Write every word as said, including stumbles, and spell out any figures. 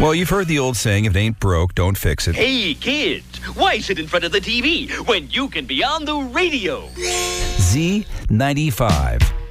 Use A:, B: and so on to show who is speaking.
A: Well, you've heard the old saying, if it ain't broke, don't fix it.
B: Hey, kids, why sit in front of the T V when you can be on the radio?
A: Z ninety-five.